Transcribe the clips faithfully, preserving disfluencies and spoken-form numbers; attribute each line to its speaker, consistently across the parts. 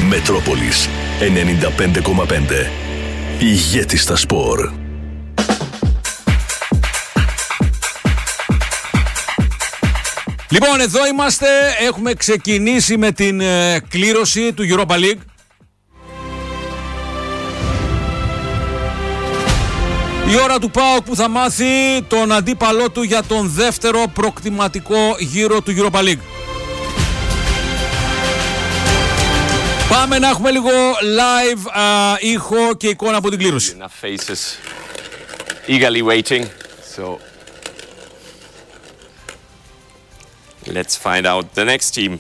Speaker 1: Μετρόπολης ενενήντα πέντε κόμμα πέντε. Ηγέτης στα σπορ.
Speaker 2: Λοιπόν, εδώ είμαστε. Έχουμε ξεκινήσει με την ε, κλήρωση του Europa League. Η ώρα του ΠΑΟΚ που θα μάθει τον αντίπαλό του για τον δεύτερο προκτηματικό γύρο του Europa League. Πάμε να έχουμε λίγο live α, ήχο και εικόνα από την κλήρωση.
Speaker 3: Eagerly waiting. So let's find out the next team.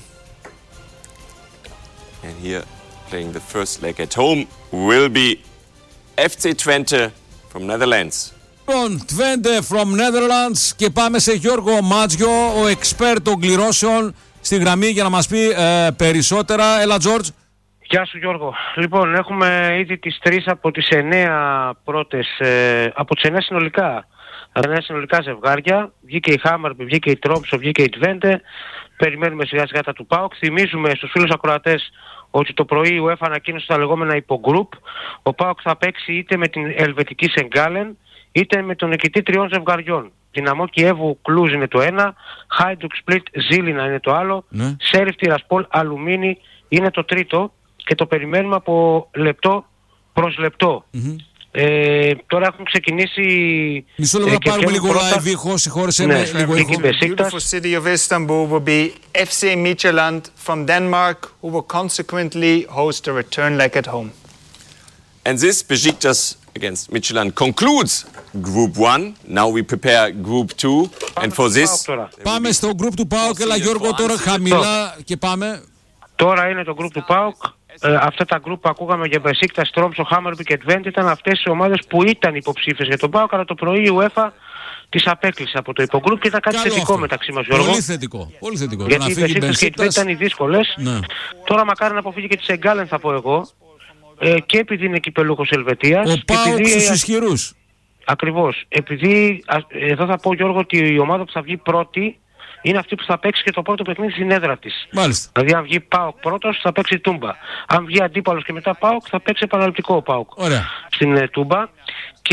Speaker 3: And here playing the first leg at home will be εφ σι Twente from Netherlands.
Speaker 2: Λοιπόν, Twente from Netherlands και πάμε σε Γιώργο Μάτζιο, ο εξπέρ των κληρώσεων στη γραμμή για να μας πει ε, περισσότερα. Έλα Τζόρτζ.
Speaker 4: Γεια σου Γιώργο. Λοιπόν, έχουμε ήδη τις τρεις από τις εννέα πρώτες, ε, από τις εννέα συνολικά, εννέα συνολικά ζευγάρια. Βγήκε η Χάμαρμπι, βγήκε η Τρόμψο, βγήκε η Twente. Περιμένουμε σιγά σιγά τα του ΠΑΟΚ. Θυμίζουμε στους φίλους ακροατές ότι το πρωί η UEFA ανακοίνωσε τα λεγόμενα υπογκρουπ. Ο ΠΑΟΚ θα παίξει είτε με την Ελβετική Σενγκάλεν, είτε με τον νικητή τριών ζευγαριών. Δυναμό Κιέβου Κλούζ είναι το ένα, Χάιντουκ Σπλίτ Ζήλινα είναι το άλλο, ναι. Σέριφ Τιρασπόλ Αλουμίνι είναι το τρίτο και το περιμένουμε από λεπτό προς λεπτό. Mm-hmm. Ε, τώρα έχουν ξεκινήσει.
Speaker 2: Μισό λεπτό να πάρουμε λίγο live ήχο, συγχώρεσέ με λίγο ήχο.
Speaker 5: Beautiful city of Istanbul will be εφ σι Midtjylland from Denmark, who will consequently host the return leg at home.
Speaker 3: And this Besiktas against Midtjylland concludes Group one. Now we prepare Group two. And for this.
Speaker 2: Πάμε στο group του ΠΑΟΚ. Έλα Γιώργο τώρα χαμηλά και πάμε.
Speaker 4: Τώρα είναι το group του ΠΑΟΚ. Ε, αυτά τα γκρουπ που ακούγαμε για Μπεσίκτα, Τρόμψο, Χάμαρμπι και Twente ήταν αυτές οι ομάδες που ήταν υποψήφιες για τον ΠΑΟΚ, αλλά το πρωί η UEFA τις απέκλεισε από το υπογκρουπ και ήταν κάτι
Speaker 2: Καλό
Speaker 4: θετικό
Speaker 2: αυτό.
Speaker 4: Μεταξύ μας, Γιώργο.
Speaker 2: Πολύ θετικό. Πολύ θετικό.
Speaker 4: Γιατί οι Μπεσίκτας και οι Twente ήταν οι δύσκολες. Ναι. Τώρα μακάρι να αποφύγει και τη Σενγκάλεν, θα πω εγώ. Ε, και επειδή είναι κυπελούχος Ελβετίας.
Speaker 2: Ο ΠΑΟΚ στους ισχυρούς.
Speaker 4: Ακριβώς. Επειδή, α, εδώ θα πω Γιώργο ότι η ομάδα που θα βγει πρώτη είναι αυτή που θα παίξει και το πρώτο παιχνίδι στην έδρα της.
Speaker 2: Μάλιστα.
Speaker 4: Δηλαδή, αν βγει ΠΑΟΚ πρώτος, θα παίξει Τούμπα. Αν βγει αντίπαλος και μετά ΠΑΟΚ, θα παίξει επαναληπτικό ΠΑΟΚ.
Speaker 2: Ωραία.
Speaker 4: Στην ε, Τούμπα. Και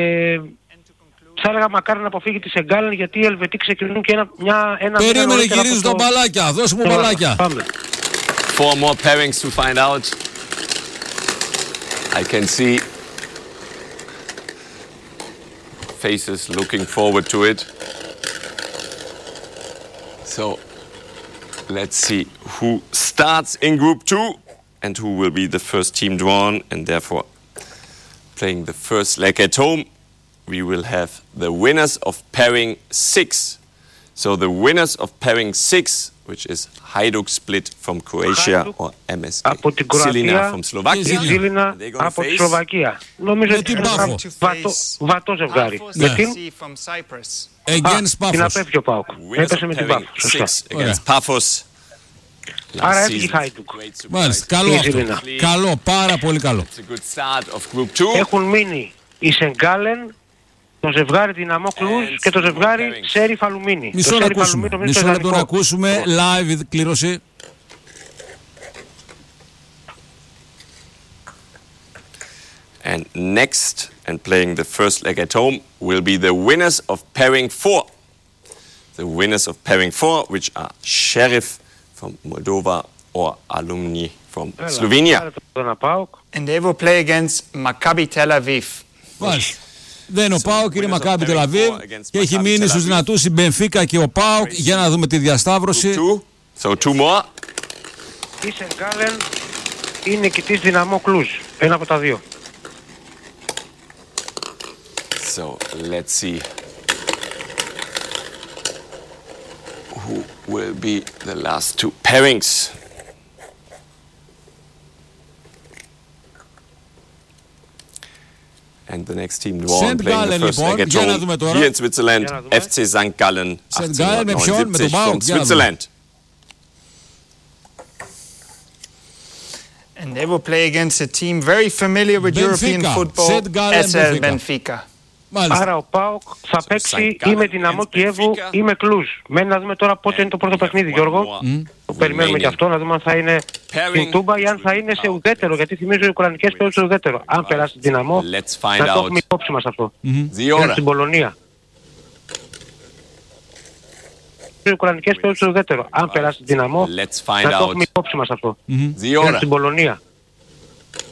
Speaker 4: θα έλεγα μακάρι να αποφύγει τη Σενγκάλεν, γιατί οι Ελβετοί ξεκινούν και ένα. Μια, ένα
Speaker 2: Περίμενε, γυρίζουν το... τα μπαλάκια. Δώσε μου μπαλάκια.
Speaker 4: Πάμε.
Speaker 3: Four more pairings to find out. I can see faces looking forward to it. So, let's see who starts in Group two and who will be the first team drawn, and therefore playing the first leg at home. We will have the winners of pairing six. So the winners of pairing six, which is Hajduk Split from Croatia
Speaker 4: Hajduk,
Speaker 3: or εμ ες κέι
Speaker 4: Žilina
Speaker 3: from Slovakia.
Speaker 4: Žilina από τη Σλοβακία. Νομίζω ότι είναι ένα βατό, βατό ζευγάρι.
Speaker 5: Με την
Speaker 4: την απέφυγε ο ΠΑΟΚ. Έπεσε με την
Speaker 3: Πάφος.
Speaker 4: Άρα έφυγε η Χάιντουκ.
Speaker 2: Μάλιστα, καλό αυτό. Καλό, πάρα πολύ καλό.
Speaker 4: Έχουν μείνει η Σενγκάλεν, το ζευγάρι Δυναμό Κλούζ και το ζευγάρι Σέριφ Αλουμίνι.
Speaker 2: Μισό να ακούσουμε, μισό να τον ακούσουμε live κλήρωση.
Speaker 3: And next, and playing the first leg at home, will be the winners of pairing four. The winners of pairing four, which are Sheriff from Moldova or Alumni from Slovenia.
Speaker 5: And they will play against Maccabi Tel Aviv.
Speaker 2: Μάλιστα. Δεν είναι ο ΠΑΟΚ, είναι Μακάμπι Τελ Αβίβ και έχει μείνει στους δυνατούς η Μπενφίκα και ο ΠΑΟΚ. Για να δούμε τη διασταύρωση.
Speaker 3: So two more.
Speaker 4: Η Σενγκάλεν είναι νικητής Δυναμό Κλούζ. Ένα από τα δύο.
Speaker 3: So let's see who will be the last two pairings. And the next team drawn playing the first leg at home here in Switzerland, εφ σι Sankt Gallen achtzehnhundertneunundsiebzig from Switzerland.
Speaker 5: And they will play against a team very familiar with Benfica. European football, S L Benfica.
Speaker 2: Μάλιστα.
Speaker 4: Άρα ο ΠΑΟΚ θα παίξει ή με Δυναμό Κιέβου ή με Κλουζ. Μένει να δούμε τώρα πότε είναι το πρώτο παιχνίδι, Γιώργο. Mm. Το περιμένουμε και αυτό, να δούμε αν θα είναι στην Τούμπα ή αν θα είναι σε ουδέτερο. Γιατί θυμίζω οι Ουκρανικές παίζουν σε ουδέτερο. Αν περάσει την Δυναμό, να το έχουμε υπόψη μας αυτό. Mm-hmm. Είναι στην Πολωνία. Οι Ουκρανικές παίζουν σε ουδέτερο. Αν περάσει την Δυναμό, να το έχουμε υπόψη μας αυτό. Είναι στην Πολωνία.